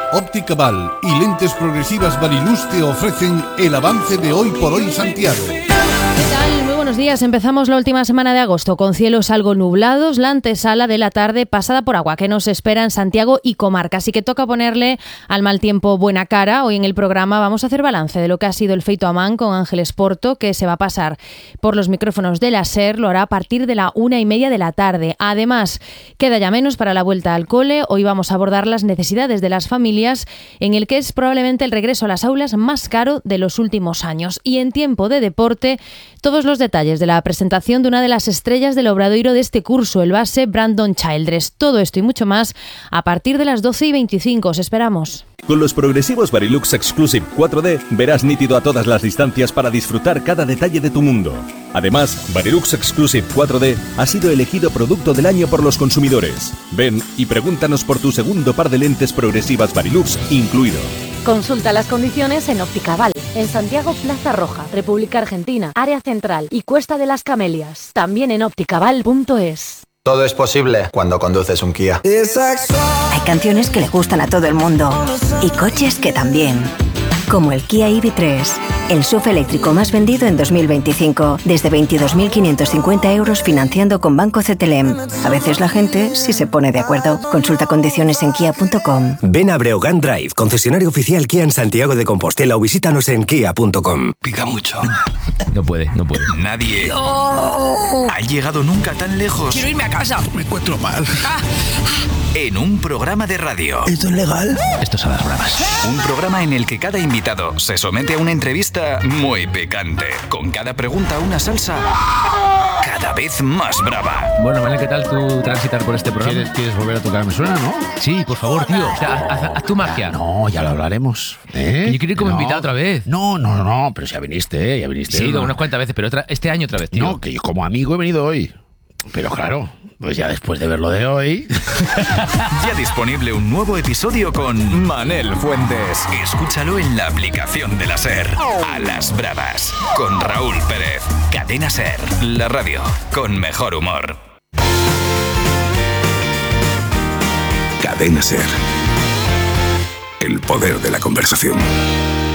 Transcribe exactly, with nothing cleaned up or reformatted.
Óptica Val y Lentes Progresivas Varilux te ofrecen el avance de Hoy por Hoy Santiago. ¿Qué tal? Muy buenos días. Empezamos la última semana de agosto con cielos algo nublados, la antesala de la tarde pasada por agua que nos espera en Santiago y comarca. Así que toca ponerle al mal tiempo buena cara. Hoy en el programa vamos a hacer balance de lo que ha sido el Feito Amán con Ángeles Porto, que se va a pasar por los micrófonos de la SER. Lo hará a partir de la una y media de la tarde. Además, queda ya menos para la vuelta al cole. Hoy vamos a abordar las necesidades de las familias en el que es probablemente el regreso a las aulas más caro de los últimos años. Y en tiempo de deporte, todos los detalles de la presentación de una de las estrellas del Obradoiro de este curso, el base Brandon Childress. Todo esto y mucho más a partir de las doce y veinticinco. Os esperamos. Con los progresivos Varilux Exclusive cuatro D verás nítido a todas las distancias para disfrutar cada detalle de tu mundo. Además, Varilux Exclusive cuatro D ha sido elegido producto del año por los consumidores. Ven y pregúntanos por tu segundo par de lentes progresivas Varilux incluido. Consulta las condiciones en Óptica Val, en Santiago Plaza Roja, República Argentina, Área Central y Cuesta de las Camelias. También en ópticaval punto es. Todo es posible cuando conduces un Kia. Hay canciones que le gustan a todo el mundo y coches que también. Como el Kia E V tres, el S U V eléctrico más vendido en dos mil veinticinco, desde veintidós mil quinientos cincuenta euros financiando con Banco C T L M. A veces la gente sí se pone de acuerdo. Consulta condiciones en kia punto com. Ven a Breogán Drive, concesionario oficial Kia en Santiago de Compostela, o visítanos en kia punto com. Pica mucho. No puede, no puede. Nadie no. ha llegado nunca tan lejos. Quiero irme a casa. Me encuentro mal. En un programa de radio. ¿Esto es legal? Esto es a las bravas. Un programa en el que cada invitado se somete a una entrevista muy picante. Con cada pregunta una salsa cada vez más brava. Bueno, Manel, ¿qué tal tú transitar por este programa? ¿Quieres, ¿Quieres volver a tocar? ¿Me suena, no? Sí, por favor, tío. O sea, haz, haz, haz tu magia. No, ya lo hablaremos. ¿Eh? Yo quiero ir como no. invitado otra vez. No, no, no, pero ya viniste, ya viniste. Sí, ¿no? unas cuantas veces, pero otra, este año otra vez, tío. No, que yo como amigo he venido hoy. Pero claro, pues ya después de ver lo de hoy... Ya disponible un nuevo episodio con Manel Fuentes. Escúchalo en la aplicación de la SER. A las bravas, con Raúl Pérez. Cadena SER, la radio con mejor humor. Cadena SER. El poder de la conversación.